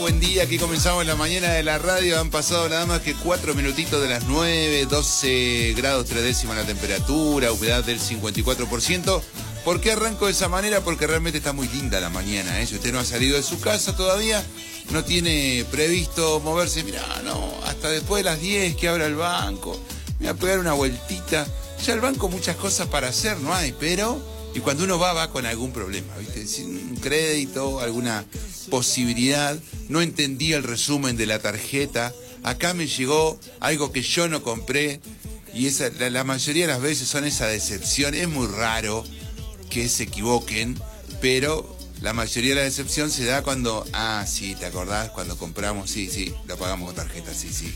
buen día. Aquí comenzamos la mañana de la radio. Han pasado nada más que 4 minutitos de las 9, 12 grados 3 décimas la temperatura, humedad del 54%. ¿Por qué arranco de esa manera? Porque realmente está muy linda la mañana, ¿eh? Si usted no ha salido de su casa todavía, no tiene previsto moverse, mirá, no, hasta después de las 10 que abra el banco, me voy a pegar una vueltita. Ya el banco muchas cosas para hacer no hay, pero... Y cuando uno va con algún problema, ¿viste? Sin un crédito, alguna posibilidad, no entendí el resumen de la tarjeta, acá me llegó algo que yo no compré, y esa, la mayoría de las veces son esa decepción. Es muy raro que se equivoquen, pero la mayoría de la decepción se da cuando, sí, ¿te acordás? Cuando compramos, sí, lo pagamos con tarjeta, sí.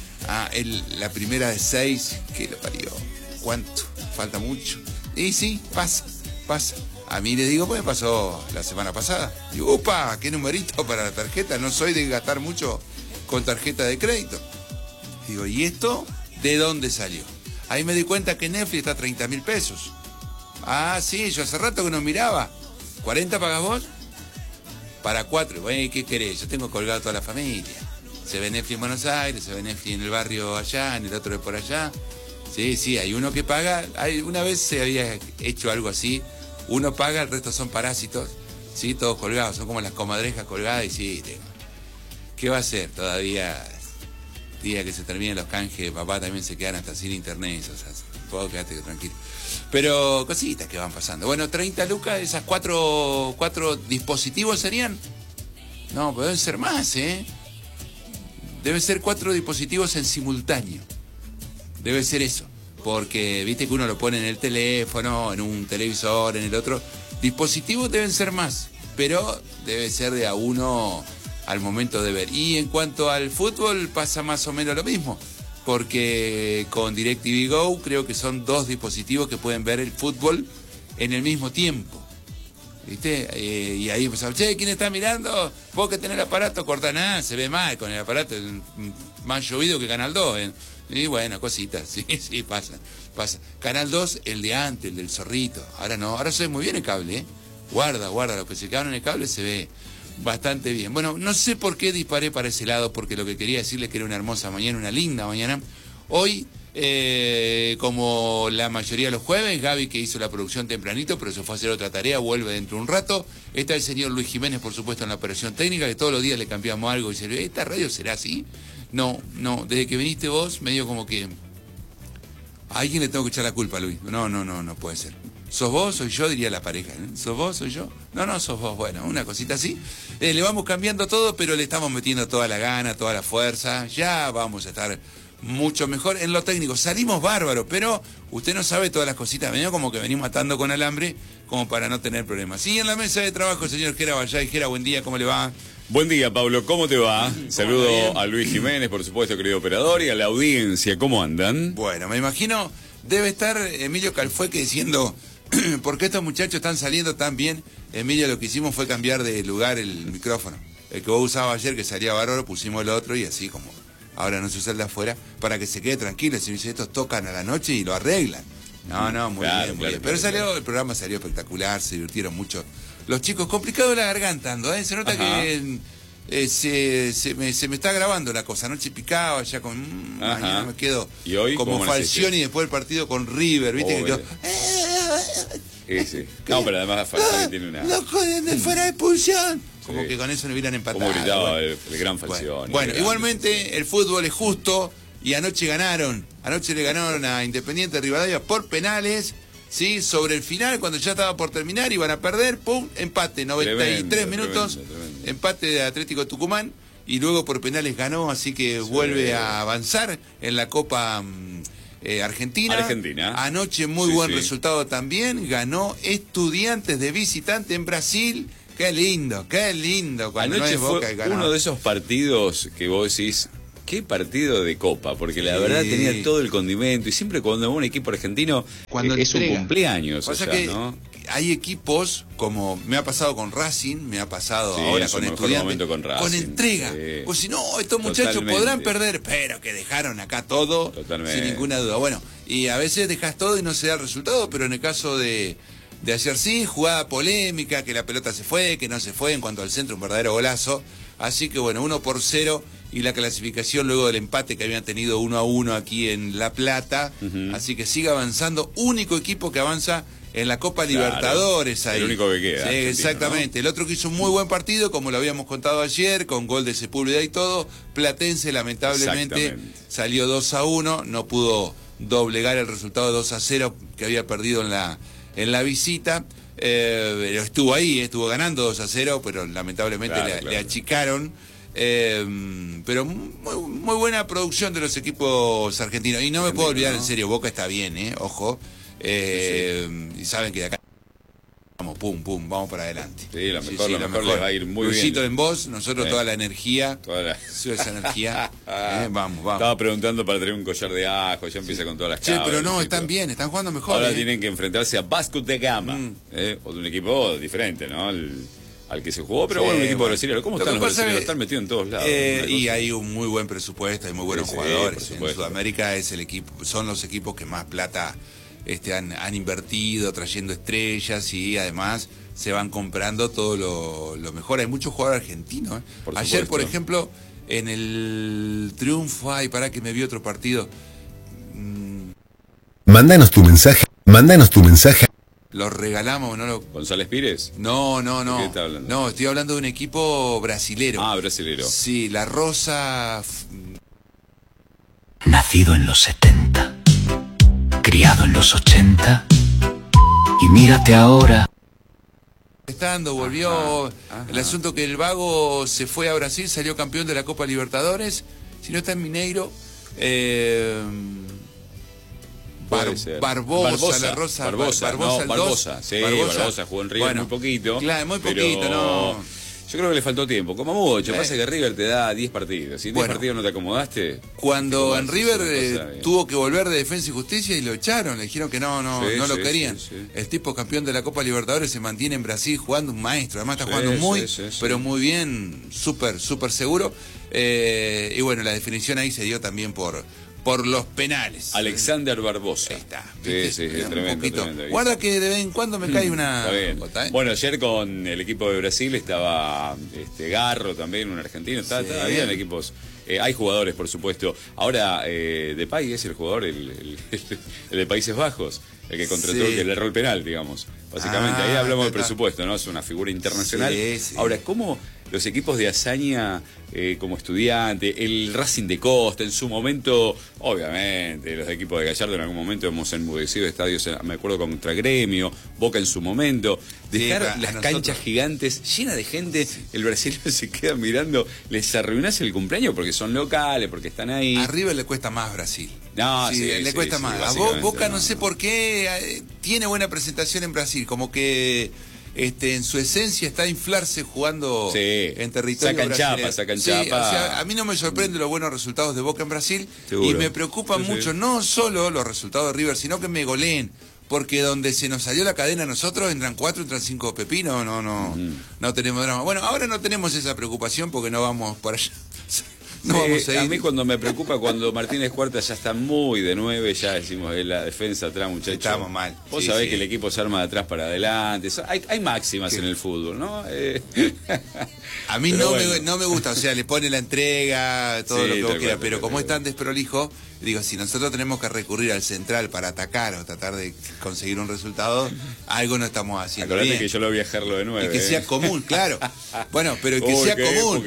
La primera de 6, que lo parió. ¿Cuánto? Falta mucho. Y sí, pasa. A mí le digo, pues me pasó la semana pasada. Digo, ¡upa! ¿Qué numerito para la tarjeta? No soy de gastar mucho con tarjeta de crédito. Digo, ¿y esto de dónde salió? Ahí me di cuenta que Netflix está a 30.000 pesos. Sí, yo hace rato que no miraba. ¿40 pagas vos? Para 4. Bueno, ¿qué querés? Yo tengo colgado toda la familia. Se ve Netflix en Buenos Aires, se ve Netflix en el barrio allá, en el otro de por allá. Sí, hay uno que paga. Una vez se había hecho algo así. Uno paga, el resto son parásitos. Sí, todos colgados. Son como las comadrejas colgadas. Y sí, ¿qué va a hacer? Todavía, día que se terminen los canjes, papá también se quedan hasta sin internet. O sea, puedo quedarte tranquilo. Pero cositas que van pasando. Bueno, 30 lucas, esas cuatro dispositivos serían. No, pero deben ser más, ¿eh? Deben ser 4 dispositivos en simultáneo. Debe ser eso, porque viste que uno lo pone en el teléfono, en un televisor, en el otro. Dispositivos deben ser más, pero debe ser de a uno al momento de ver. Y en cuanto al fútbol pasa más o menos lo mismo, porque con DirecTV Go creo que son 2 dispositivos que pueden ver el fútbol en el mismo tiempo. ¿Viste? Y ahí empezamos, ¿quién está mirando? Vos que tenés el aparato, cortá nada, se ve mal con el aparato, más llovido que Canal 2, ¿eh? Y bueno, cositas, sí, pasa. Canal 2, el de antes, el del zorrito. Ahora no, ahora se ve muy bien el cable, ¿eh? Guarda, lo que se quedaron en el cable se ve bastante bien. Bueno, no sé por qué disparé para ese lado, porque lo que quería decirles que era una hermosa mañana, una linda mañana. Hoy, como la mayoría de los jueves, Gaby, que hizo la producción tempranito, pero se fue a hacer otra tarea, vuelve dentro de un rato. Está el señor Luis Jiménez, por supuesto, en la operación técnica, que todos los días le cambiamos algo y dice, ¿esta radio será así? No, desde que viniste vos, medio como que... ¿A alguien le tengo que echar la culpa, Luis? No puede ser. ¿Sos vos? ¿Soy yo? Diría la pareja, ¿eh? ¿Sos vos? ¿Soy yo? No, sos vos. Bueno, una cosita así. Le vamos cambiando todo, pero le estamos metiendo toda la gana, toda la fuerza. Ya vamos a estar mucho mejor en lo técnico. Salimos bárbaros, pero usted no sabe todas las cositas. Venimos como que venimos atando con alambre, como para no tener problemas. Y en la mesa de trabajo, el señor Gera Vallay. Gera, buen día, ¿cómo le va? Buen día, Pablo, ¿cómo te va? Saludo a Luis Jiménez, por supuesto, querido operador, y a la audiencia, ¿cómo andan? Bueno, me imagino, debe estar Emilio Calfueque diciendo, ¿por qué estos muchachos están saliendo tan bien? Emilio, lo que hicimos fue cambiar de lugar el micrófono. El que vos usabas ayer, que salía bárbaro, pusimos el otro, y así como ahora no se usa el de afuera, para que se quede tranquilo. Si estos tocan a la noche y lo arreglan. No, muy bien. Pero el programa salió espectacular, se divirtieron mucho. Los chicos, complicado la garganta ando, ¿eh? Se nota que se me está grabando la cosa. Anoche picaba ya con... mañana me quedo ¿Y hoy, como Falcioni después del partido con River, ¿viste? Que yo... Sí. No, pero además Falcioni tiene una... ¡No joden de fuera de expulsión! Como que con eso no hubieran empatado. Como gritaba el gran Falcioni. Bueno, igualmente el fútbol es justo y anoche ganaron. Anoche le ganaron a Independiente Rivadavia por penales. Sí, sobre el final, cuando ya estaba por terminar, iban a perder, ¡pum! Empate, 93 minutos, tremendo. Empate de Atlético Tucumán, y luego por penales ganó, así que vuelve a avanzar en la Copa Argentina. Anoche muy buen resultado también, ganó Estudiantes de visitante en Brasil. Qué lindo, cuando anoche no es Boca fue uno de esos partidos que vos decís... Qué partido de Copa, porque la verdad tenía todo el condimento, y siempre cuando un equipo argentino es un cumpleaños, ¿no? Hay equipos, como me ha pasado con Racing, me ha pasado ahora con Estudiantes, con entrega. O si no, estos muchachos podrán perder, pero que dejaron acá todo, sin ninguna duda. Bueno, y a veces dejas todo y no se da el resultado, pero en el caso de ayer sí, jugada polémica, que la pelota se fue, que no se fue, en cuanto al centro, un verdadero golazo. Así que bueno, 1-0 y la clasificación luego del empate que habían tenido 1-1 aquí en La Plata. Así que sigue avanzando, único equipo que avanza en la Copa Libertadores ahí. El único que queda. Sí, exactamente. ¿No? El otro que hizo un muy buen partido, como lo habíamos contado ayer, con gol de Sepúlveda y todo. Platense lamentablemente salió 2-1, no pudo doblegar el resultado de 2-0 que había perdido en la visita. Pero estuvo ahí, estuvo ganando 2-0, pero lamentablemente le achicaron. Pero muy buena producción de los equipos argentinos. Y no me puedo olvidar, en serio, Boca está bien, ojo. Y saben que de acá vamos, pum, vamos para adelante. Sí, lo mejor les va a ir muy Luisito bien. en voz, nosotros toda la energía, esa energía. Vamos. Estaba preguntando para tener un collar de ajo, ya empieza con todas las cabras. Pero no, están bien, están jugando mejor. Ahora tienen que enfrentarse a Vasco da Gama, o de un equipo diferente, ¿no? Al que se jugó, pero bueno, un equipo brasileño. ¿Cómo están los brasileños? Están metidos en todos lados. Y hay un muy buen presupuesto, hay muy buenos jugadores. En Sudamérica son los equipos que más plata han invertido, trayendo estrellas, y además se van comprando todo lo mejor. Hay muchos jugadores argentinos. Ayer, por ejemplo, en el triunfo, para que me vi otro partido. Mándanos tu mensaje. Lo regalamos, ¿no? ¿González Pires? No. ¿De qué está hablando? No, estoy hablando de un equipo brasilero. Brasilero. Sí, La Rosa. Nacido en los 70, criado en los 80, y mírate ahora. Volvió el asunto que el Vago se fue a Brasil, salió campeón de la Copa Libertadores. Si no está en Mineiro, Barbosa, La Rosa. Barbosa jugó en River muy poquito. Claro, muy poquito, no. Yo creo que le faltó tiempo, como mucho. Pasa que River te da 10 partidos. Si en 10 partidos no te acomodaste. Cuando en River tuvo que volver de Defensa y Justicia y lo echaron, le dijeron que no lo querían. El tipo campeón de la Copa Libertadores se mantiene en Brasil jugando un maestro. Además está jugando pero muy bien, súper seguro. Y bueno, la definición ahí se dio también por los penales. Alexander Barbosa. Ahí está. Sí, tremendo. Guarda que de vez en cuando me cae una gota, Bueno, ayer con el equipo de Brasil estaba Garro también, un argentino. Está bien equipos. Hay jugadores, por supuesto. Ahora, Depay es el jugador, el de Países Bajos, el que contrató, que le erró el penal, digamos. Básicamente, ahí hablamos de presupuesto, ¿no? Es una figura internacional. Ahora, ¿cómo los equipos de hazaña como Estudiante, el Racing de Costa, en su momento, obviamente, los equipos de Gallardo en algún momento hemos enmudecido estadios, me acuerdo, contra Gremio, Boca en su momento, dejar las canchas gigantes llenas de gente, el brasileño se queda mirando, les arruinás el cumpleaños porque son locales, porque están ahí. A River le cuesta más Brasil. Le cuesta más. A Boca no sé por qué, tiene buena presentación en Brasil, como que en su esencia está a inflarse jugando en territorio brasileño. Sacan chapa. A mí no me sorprende los buenos resultados de Boca en Brasil. Seguro. Y me preocupa mucho, no solo los resultados de River, sino que me goleen. Porque donde se nos salió la cadena a nosotros, entran 4, entran 5 pepinos, no tenemos drama. Bueno, ahora no tenemos esa preocupación porque no vamos por allá. A mí cuando me preocupa cuando Martínez Cuarta ya está muy de 9, ya decimos la defensa atrás, muchachos. Estamos mal. Vos sabés que el equipo se arma de atrás para adelante. Hay máximas en el fútbol, ¿no? A mí no me gusta, o sea, le pone la entrega, todo lo que vos quieras, pero como es tan desprolijo, digo, si nosotros tenemos que recurrir al central para atacar o tratar de conseguir un resultado, algo no estamos haciendo. Acordate bien. Que yo lo voy a viajarlo de 9. Y que sea común, claro. Bueno, pero que sea común.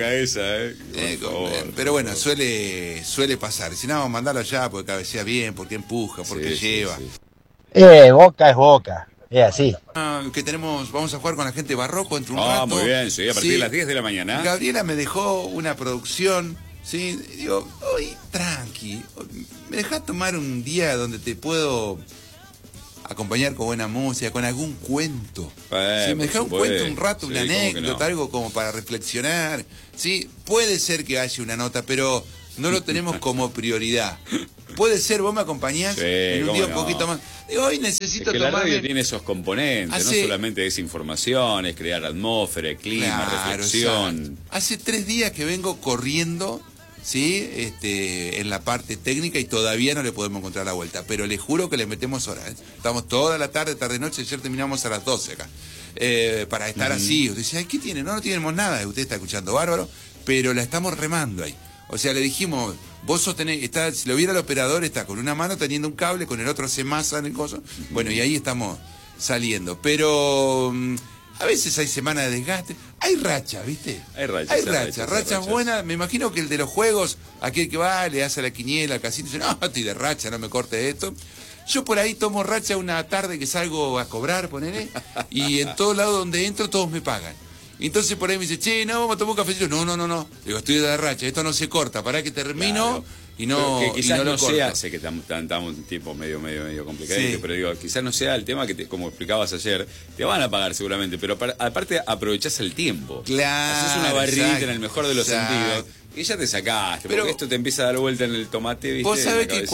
Pero bueno, suele pasar. Si no, mandarlo allá porque cabecea bien, porque empuja, porque lleva. Boca es Boca. Es así. Que vamos a jugar con la gente de Barroco entre un rato. Muy bien, a partir de las 10 de la mañana. Gabriela me dejó una producción, ¿sí? Digo, hoy tranqui, me dejás tomar un día donde te puedo acompañar con buena música, con algún cuento. Si me dejás un cuento, un rato, una anécdota, algo como para reflexionar. Sí, puede ser que haya una nota, pero no lo tenemos como prioridad. Puede ser, vos me acompañás en un día un poquito más. Digo, hoy necesito tomar. La radio tiene esos componentes, no solamente es información, es crear atmósfera, clima, reflexión. Hace 3 días que vengo corriendo, ¿sí? En la parte técnica y todavía no le podemos encontrar la vuelta. Pero les juro que le metemos horas. Estamos toda la tarde, noche. Ayer terminamos a las 12 acá. Para estar así. Usted dice, ay, ¿qué tiene? No tenemos nada. Usted está escuchando bárbaro. pero la estamos remando ahí. O sea, le dijimos, vos sostenés, si lo viera el operador, está con una mano teniendo un cable, con el otro hace masa en el coso. Bueno, y ahí estamos saliendo. Pero a veces hay semanas de desgaste. Hay racha, ¿viste? Hay rachas buenas. Me imagino que el de los juegos, aquel que va, le hace la quiniela al casino, dice, no, estoy de racha, no me corte esto. Yo por ahí tomo racha una tarde que salgo a cobrar, ponele, y en todo lado donde entro todos me pagan. Y entonces por ahí me dice, che, no, vamos a tomar un cafecito. No. Digo, estoy de racha, esto no se corta, pará que termino. Claro. Y no, que quizás y no sea, sé que estamos en un tiempo medio complicado, sí. Pero digo, quizás no sea el tema que como explicabas ayer, te van a pagar seguramente, pero aparte aprovechás el tiempo. Claro. Haces una barrita en el mejor de los sentidos y ya te sacaste, pero porque esto te empieza a dar vuelta en el tomate, ¿viste? Vos sabés que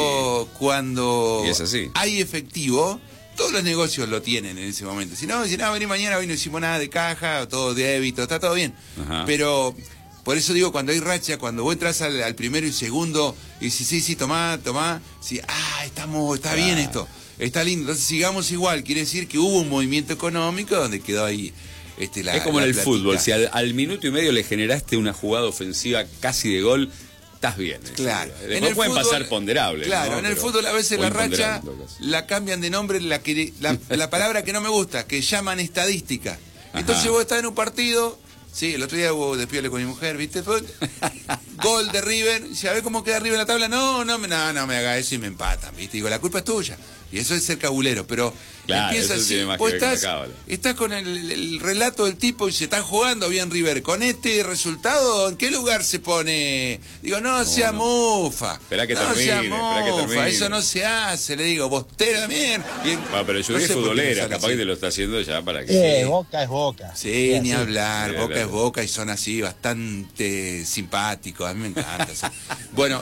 cuando y es así. Hay efectivo, todos los negocios lo tienen en ese momento. Si no, vení mañana, hoy no hicimos nada de caja, todo débito, está todo bien. Ajá. Pero por eso digo, cuando hay racha, cuando vos entras al primero y segundo, y decís, sí, tomá, sí, está bien esto, está lindo, entonces sigamos igual, quiere decir que hubo un movimiento económico donde quedó ahí es como en el fútbol, si al minuto y medio le generaste una jugada ofensiva casi de gol, estás bien. Claro. Después pueden pasar ponderables. Claro, ¿no? en el fútbol a veces la racha la cambian de nombre, la palabra que no me gusta, que llaman estadística. Entonces vos estás en un partido. Sí, el otro día hubo despiole con mi mujer, ¿viste? Gol de River. A ver cómo queda River en la tabla. No me haga eso y me empatan, ¿viste? Digo, la culpa es tuya. Y eso es ser cabulero, pero claro, empieza así. Vos estás con el relato del tipo y se está jugando bien River. Con este resultado, ¿en qué lugar se pone? Digo, no sea mufa. Esperá que termine. Eso no se hace, le digo, bostera también. Pero yo dije futbolera, capaz que te lo está haciendo ya para que... Boca es Boca. Sí, ni hablar, Boca es Boca y son así, bastante simpáticos, a mí me encanta. Bueno,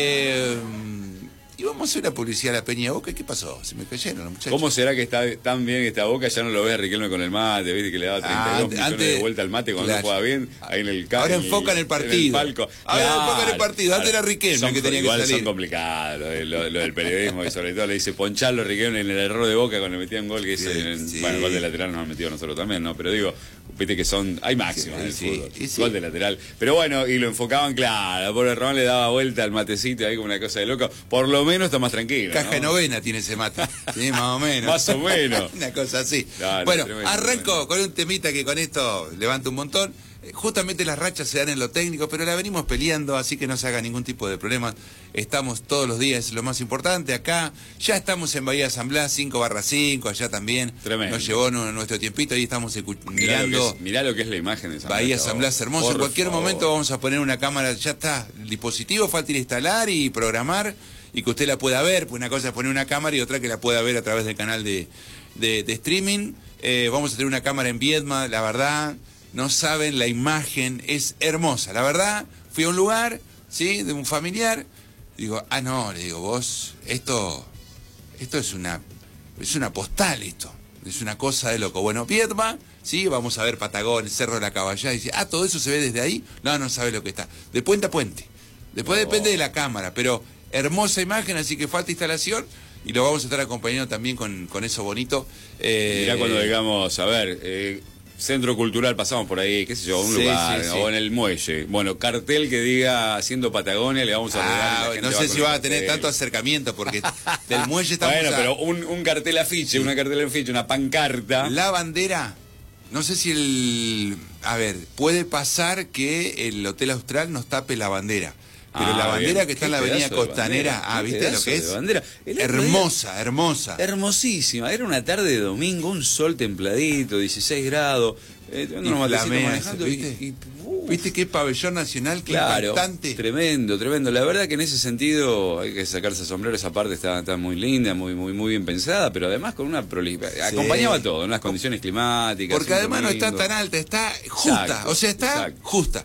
y vamos a hacer una publicidad a la Peña Boca. ¿Qué pasó? Se me cayeron los muchachos. ¿Cómo será que está tan bien esta Boca? Ya no lo ves a Riquelme con el mate, ¿viste? Que le daba 32 millones de vuelta al mate cuando no juega bien. Ahí en el ahora enfocan el partido. Ahora enfocan el partido. Antes era Riquelme que tenía que salir. Son complicados lo del periodismo y sobre todo le dice poncharlo a Riquelme en el error de Boca cuando le metían gol. Que bueno, el gol de lateral nos han metido nosotros también, ¿no? Pero digo, viste que hay máximas en el fútbol. Gol de lateral. Pero bueno, y lo enfocaban, claro. Por el Román le daba vuelta al matecito ahí como una cosa de loco. Por lo menos está más tranquilo. Caja de novena tiene ese mate. Sí, más o menos. Más o menos. Una cosa así. Claro, bueno, arranco con un temita que con esto levanta un montón. Justamente las rachas se dan en lo técnico, pero la venimos peleando, así que no se haga ningún tipo de problema. Estamos todos los días, es lo más importante. Acá ya estamos en Bahía San Blas, 5/5, allá también. Tremendo. Nos llevó nuestro tiempito, ahí estamos mirando. Mirá lo que es la imagen de Bahía San Blas, hermoso. En cualquier momento vamos a poner una cámara, ya está, el dispositivo, falta ir a instalar y programar y que usted la pueda ver. Pues una cosa es poner una cámara y otra que la pueda ver a través del canal de streaming. Vamos a tener una cámara en Viedma, la verdad. No saben, la imagen es hermosa. La verdad, fui a un lugar, ¿sí? De un familiar. Digo, no, le digo, vos, esto es una postal, esto. Es una cosa de loco. Bueno, Viedma, ¿sí? Vamos a ver Patagón, el Cerro de la Caballá. Y dice, todo eso se ve desde ahí. No sabe lo que está. De puente a puente. Después depende de la cámara, pero hermosa imagen, así que falta instalación. Y lo vamos a estar acompañando también con eso bonito. Mirá cuando digamos, a ver... Centro Cultural, pasamos por ahí, qué sé yo, un lugar, o en el muelle. Bueno, cartel que diga haciendo Patagonia, le vamos a regalar. No sé si va a tener tanto acercamiento, porque del muelle estamos... Bueno, pero un cartel afiche, una cartel afiche, una pancarta. La bandera, no sé si a ver, puede pasar que el Hotel Austral nos tape la bandera. Pero la bandera bien. Que está en la avenida Costanera, ¿viste lo que es? Bandera. Hermosa, hermosa. Hermosísima. Era una tarde de domingo, un sol templadito, 16 grados. Manejando, ¿Viste qué pabellón nacional? Qué impactante. Tremendo. La verdad que en ese sentido hay que sacarse sombrero. Esa parte está muy linda, muy bien pensada, pero además con una acompañaba todo, en unas condiciones climáticas. Porque además no está tan alta, está justa. Exacto, o sea, está justa.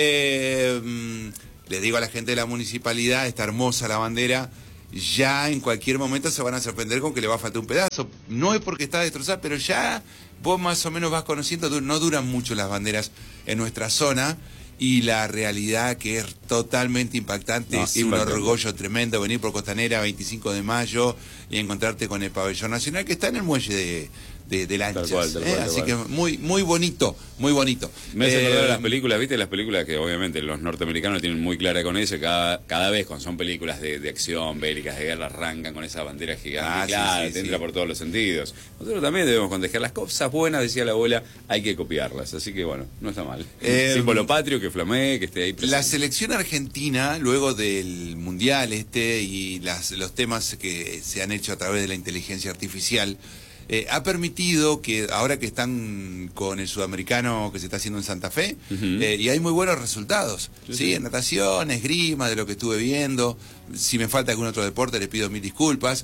Le digo a la gente de la municipalidad, está hermosa la bandera, ya en cualquier momento se van a sorprender con que le va a faltar un pedazo. No es porque está destrozada, pero ya vos más o menos vas conociendo, no duran mucho las banderas en nuestra zona, y la realidad que es totalmente impactante, es un orgullo tremendo venir por Costanera 25 de mayo y encontrarte con el pabellón nacional que está en el muelle de lanchas. Tal cual, Así que muy bonito, muy bonito. Me hace acordar las películas, ¿viste? Las películas que obviamente los norteamericanos tienen muy clara con eso. Cada vez cuando son películas de acción, bélicas, de guerra, arrancan con esa bandera gigante. Claro, te entra por todos los sentidos. Nosotros también debemos contagiar las cosas buenas, decía la abuela, hay que copiarlas. Así que bueno, no está mal. Símbolo patrio, que flamee, que esté ahí presente. La selección argentina, luego del Mundial y los temas que se han hecho a través de la inteligencia artificial, ha permitido que ahora que están con el sudamericano que se está haciendo en Santa Fe, y hay muy buenos resultados, ¿sí? En natación, esgrima, de lo que estuve viendo. Si me falta algún otro deporte les pido mil disculpas,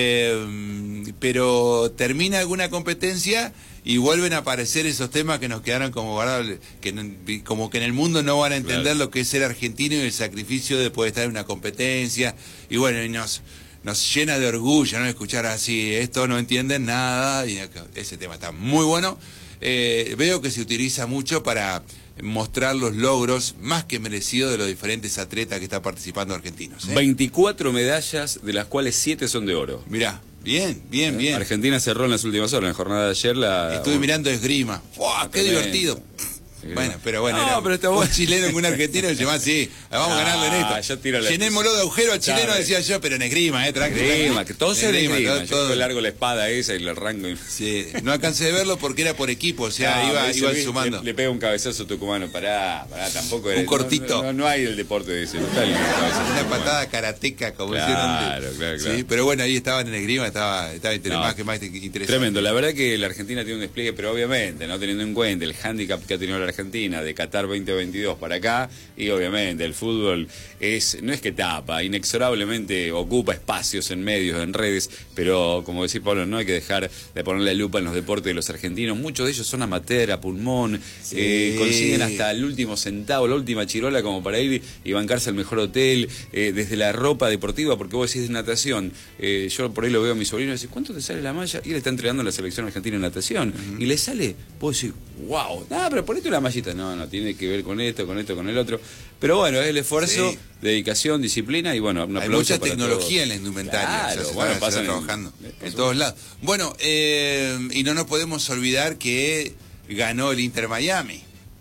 pero termina alguna competencia y vuelven a aparecer esos temas que nos quedaron como guardados, como que en el mundo no van a entender lo que es ser argentino y el sacrificio de poder estar en una competencia, y bueno, y nos llena de orgullo, ¿no? Escuchar así, esto no entienden nada, y ese tema está muy bueno. Veo que se utiliza mucho para mostrar los logros más que merecidos de los diferentes atletas que están participando argentinos. 24 medallas, de las cuales 7 son de oro. Mirá, bien. Argentina cerró en las últimas horas, en la jornada de ayer. Estuve mirando esgrima. ¡Wow! ¡Qué divertido! Bueno, pero era pero está bueno. Un chileno con un argentino que se llama así, vamos ganando en esto. Llenémoslo de agujero al chileno, decía yo, pero en esgrima, tranquilo. Que todo sea de esgrima. Yo largo la espada esa y le arranco. Sí, no alcancé de verlo porque era por equipo, o sea, iba sumando. Le pega un cabezazo tucumano, pará, tampoco era. Un cortito. No hay el deporte de ese, no está el cabezazo. Una patada karateca, como claro. Sí, pero bueno, ahí estaban en esgrima, estaba más interesante. Tremendo, la verdad que la Argentina tiene un despliegue, pero obviamente, no teniendo en cuenta el hándicap que ha tenido la Argentina de Qatar 2022 para acá, y obviamente el fútbol no es que tapa, inexorablemente ocupa espacios en medios, en redes, pero como decía Pablo, no hay que dejar de ponerle lupa en los deportes de los argentinos. Muchos de ellos son amateur, a pulmón, consiguen hasta el último centavo, la última chirola como para ir y bancarse al mejor hotel, desde la ropa deportiva, porque vos decís de natación, yo por ahí lo veo a mi sobrino y dice, ¿cuánto te sale la malla? Y él está entrenando en la selección argentina en natación, y le sale, puedo decir, wow, pero ponete una mallita, no tiene que ver con esto, con el otro, pero bueno, es el esfuerzo, dedicación, disciplina, y bueno, un aplauso. Hay mucha tecnología en la indumentaria, claro, pasan trabajando en todos lados. Bueno, y no nos podemos olvidar que ganó el Inter Miami,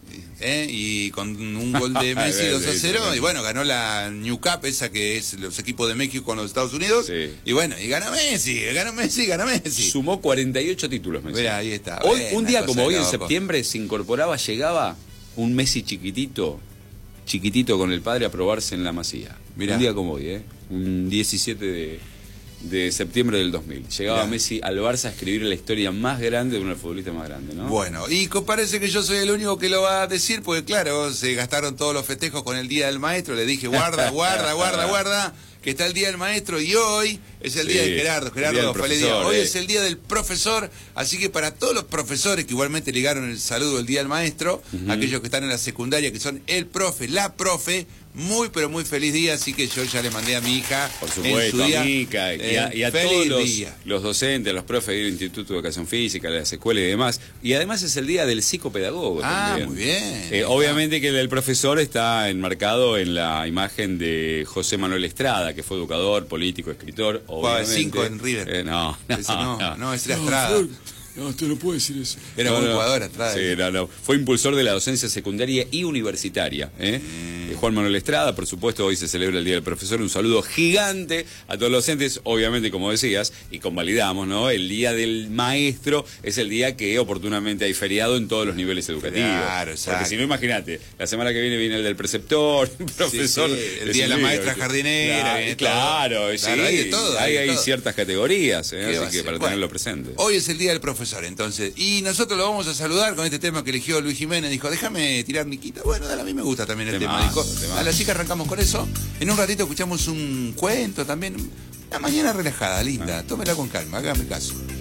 y con un gol de Messi 2-0, y bueno, ganó la New Cup, esa que es los equipos de México con los Estados Unidos, y bueno, y ganó Messi. Sumó 48 títulos, Messi. Mirá, ahí está. Hoy, un día como hoy, en septiembre, se incorporaba, llegaba un Messi chiquitito con el padre a probarse en la Masía. Mirá. Un día como hoy, un 17 de septiembre del 2000. Llegaba Messi al Barça a escribir la historia más grande de uno de los futbolistas más grandes, ¿no? Bueno, y parece que yo soy el único que lo va a decir, porque claro, se gastaron todos los festejos con el Día del Maestro. Le dije, guarda, que está el Día del Maestro, y hoy es el día de Gerardo, feliz día. Hoy es el Día del Profesor, así que para todos los profesores que igualmente ligaron el saludo el Día del Maestro, aquellos que están en la secundaria, que son el profe, la profe, muy pero muy feliz día, así que yo ya le mandé a mi hija, por supuesto, a Mica y a todos los docentes, los profes del Instituto de Educación Física, de las escuelas y demás, y además es el día del psicopedagogo también. Muy bien. Obviamente que el del profesor está enmarcado en la imagen de José Manuel Estrada, que fue educador, político, escritor. Jugaba de 5 en River. Ese era Estrada. No, usted no puede decir eso. Era buen jugador atrás. Sí, fue impulsor de la docencia secundaria y universitaria. Juan Manuel Estrada, por supuesto, hoy se celebra el Día del Profesor. Un saludo gigante a todos los docentes. Obviamente, como decías, y convalidamos, ¿no? El Día del Maestro es el día que oportunamente hay feriado en todos los niveles educativos. Claro, exacto. Porque si no, imagínate, la semana que viene el del preceptor, profesor. El Día de la Maestra Jardinera. Claro, hay de todo. Hay ciertas categorías, así que para tenerlo presente. Hoy es el Día del Profesor. Entonces, y nosotros lo vamos a saludar con este tema que eligió Luis Jiménez. Dijo, déjame tirar Niquita. Bueno, a mí me gusta también el tema. Dijo, a la chica arrancamos con eso. En un ratito escuchamos un cuento también. Una mañana relajada, linda. Tómela con calma, hágame caso.